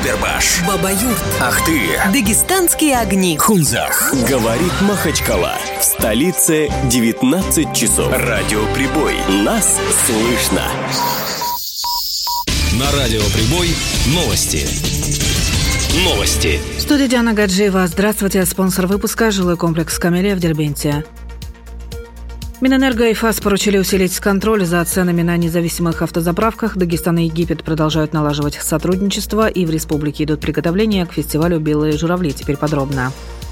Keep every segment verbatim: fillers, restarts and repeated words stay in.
Курбербаш, Баба-Юрт, Ахты, Дагестанские огни, Хунзах. Говорит Махачкала. В столице девятнадцать часов. Радио Прибой. Нас слышно. На Радио Прибой новости. Новости. В студии Диана Гаджиева. Здравствуйте. Спонсор выпуска – жилой комплекс «Камелия» в Дербенте. Минэнерго и ФАС поручили усилить контроль за ценами на независимых автозаправках. Дагестан и Египет продолжают налаживать сотрудничество, и в республике идут приготовления к фестивалю «Белые журавли». Теперь подробно.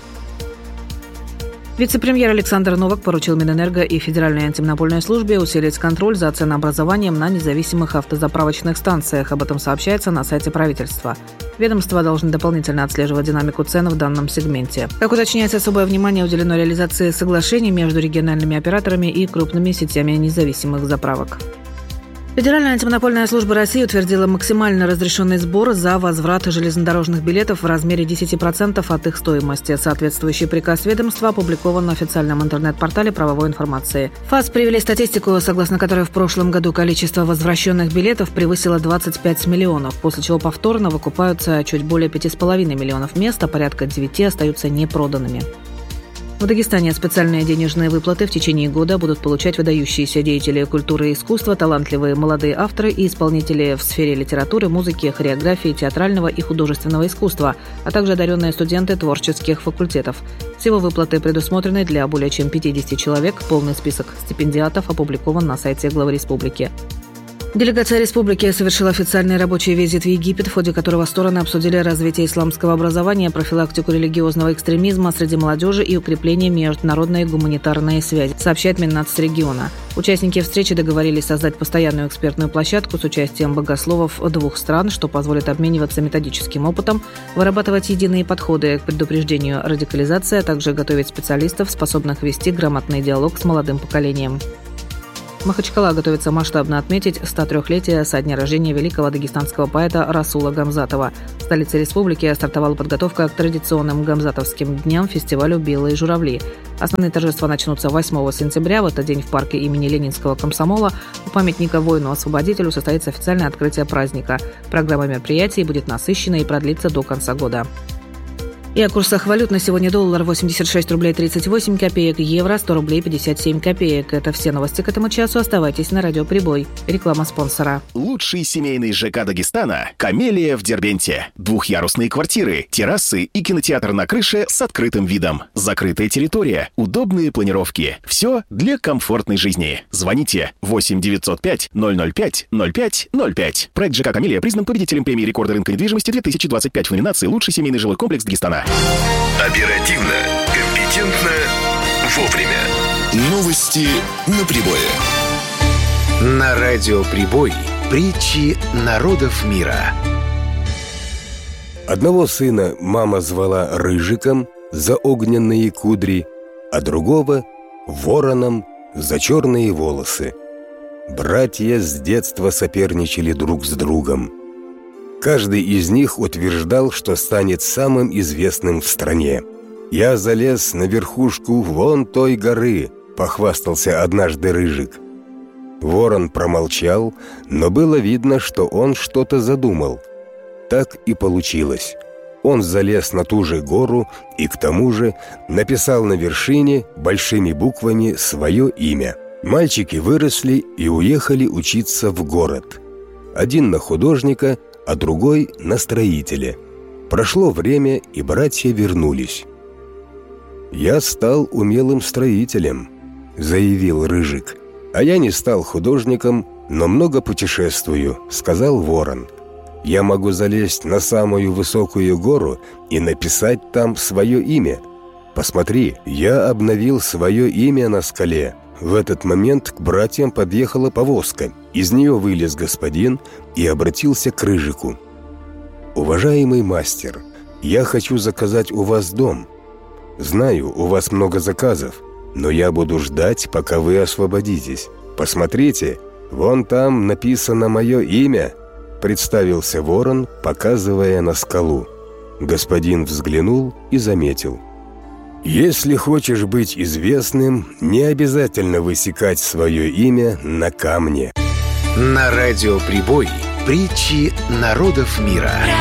Вице-премьер Александр Новак поручил Минэнерго и Федеральной антимонопольной службе усилить контроль за ценообразованием на независимых автозаправочных станциях. Об этом сообщается на сайте правительства. Ведомства должны дополнительно отслеживать динамику цен в данном сегменте. Как уточняется, особое внимание уделено реализации соглашений между региональными операторами и крупными сетями независимых заправок. Федеральная антимонопольная служба России утвердила максимально разрешенный сбор за возврат железнодорожных билетов в размере десять процентов от их стоимости. Соответствующий приказ ведомства опубликован на официальном интернет-портале правовой информации. ФАС привели статистику, согласно которой в прошлом году количество возвращенных билетов превысило двадцать пять миллионов, после чего повторно выкупаются чуть более пять с половиной миллионов мест, а порядка девяти остаются непроданными. В Дагестане специальные денежные выплаты в течение года будут получать выдающиеся деятели культуры и искусства, талантливые молодые авторы и исполнители в сфере литературы, музыки, хореографии, театрального и художественного искусства, а также одаренные студенты творческих факультетов. Всего выплаты предусмотрены для более чем пятидесяти человек. Полный список стипендиатов опубликован на сайте главы республики. Делегация республики совершила официальный рабочий визит в Египет, в ходе которого стороны обсудили развитие исламского образования, профилактику религиозного экстремизма среди молодежи и укрепление международной гуманитарной связи, сообщает Миннац региона. Участники встречи договорились создать постоянную экспертную площадку с участием богословов двух стран, что позволит обмениваться методическим опытом, вырабатывать единые подходы к предупреждению радикализации, а также готовить специалистов, способных вести грамотный диалог с молодым поколением. Махачкала готовится масштабно отметить сто трёхлетие со дня рождения великого дагестанского поэта Расула Гамзатова. В столице республики стартовала подготовка к традиционным гамзатовским дням фестивалю «Белые журавли». Основные торжества начнутся восьмого сентября. В этот день в парке имени Ленинского комсомола у памятника воину-освободителю состоится официальное открытие праздника. Программа мероприятий будет насыщена и продлится до конца года. И о курсах валют на сегодня: доллар восемьдесят шесть рублей тридцать восемь копеек, евро сто рублей пятьдесят семь копеек. Это все новости к этому часу. Оставайтесь на Радио Прибой. Реклама спонсора. Лучший семейный ЖК Дагестана – «Камелия» в Дербенте. Двухъярусные квартиры, террасы и кинотеатр на крыше с открытым видом. Закрытая территория, удобные планировки. Все для комфортной жизни. Звоните восемь девятьсот пять ноль ноль пять ноль пять ноль пять. Проект ЖК «Камелия» признан победителем премии рекорда рынка недвижимости две тысячи двадцать пять в номинации «Лучший семейный жилой комплекс Дагестана». Оперативно, компетентно, вовремя. Новости на Прибое. На Радио Прибой притчи народов мира. Одного сына мама звала Рыжиком за огненные кудри, а другого — Вороном за черные волосы. Братья с детства соперничали друг с другом. Каждый из них утверждал, что станет самым известным в стране. «Я залез на верхушку вон той горы», — похвастался однажды Рыжик. Ворон промолчал, но было видно, что он что-то задумал. Так и получилось. Он залез на ту же гору и, к тому же, написал на вершине большими буквами свое имя. Мальчики выросли и уехали учиться в город. Один на художника, а другой на строителя. Прошло время, и братья вернулись. «Я стал умелым строителем», — заявил Рыжик. «А я не стал художником, но много путешествую», — сказал Ворон. «Я могу залезть на самую высокую гору и написать там свое имя. Посмотри, я обновил свое имя на скале». В этот момент к братьям подъехала повозка. Из нее вылез господин и обратился к Рыжику. «Уважаемый мастер, я хочу заказать у вас дом. Знаю, у вас много заказов, но я буду ждать, пока вы освободитесь. Посмотрите, вон там написано мое имя», — представился Ворон, показывая на скалу. Господин взглянул и заметил: «Если хочешь быть известным, не обязательно высекать свое имя на камне». На Радио Прибой притчи народов мира.